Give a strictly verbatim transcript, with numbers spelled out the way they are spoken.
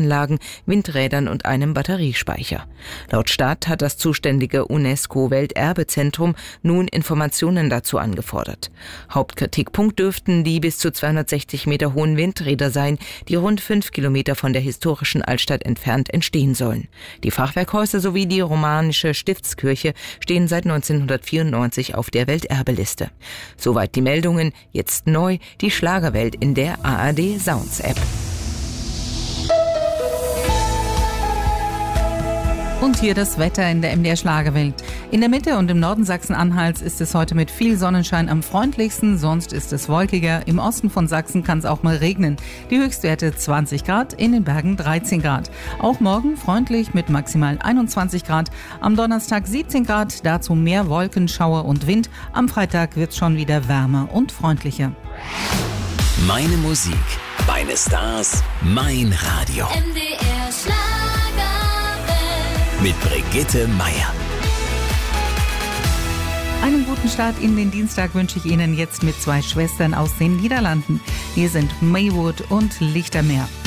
Solaranlagen, Windrädern und einem Batteriespeicher. Laut Stadt hat das zuständige UNESCO-Welterbezentrum nun Informationen dazu angefordert. Hauptkritikpunkt dürften die bis zu zweihundertsechzig Meter hohen Windräder sein, die rund fünf Kilometer von der historischen Altstadt entfernt entstehen sollen. Die Fachwerkhäuser sowie die romanische Stiftskirche stehen seit neunzehnhundertvierundneunzig auf der Welterbeliste. Soweit die Meldungen. Jetzt neu die Schlagerwelt in der A R D Sounds App. Und hier das Wetter in der M D R Schlagerwelt. In der Mitte und im Norden Sachsen-Anhalts ist es heute mit viel Sonnenschein am freundlichsten, sonst ist es wolkiger. Im Osten von Sachsen kann es auch mal regnen. Die Höchstwerte zwanzig Grad, in den Bergen dreizehn Grad. Auch morgen freundlich mit maximal einundzwanzig Grad. Am Donnerstag siebzehn Grad, dazu mehr Wolken, Schauer und Wind. Am Freitag wird es schon wieder wärmer und freundlicher. Meine Musik, meine Stars, mein Radio. M D R Schlager. Mit Brigitte Meier. Einen guten Start in den Dienstag wünsche ich Ihnen jetzt mit zwei Schwestern aus den Niederlanden. Hier sind Maywood und Lichtermeer.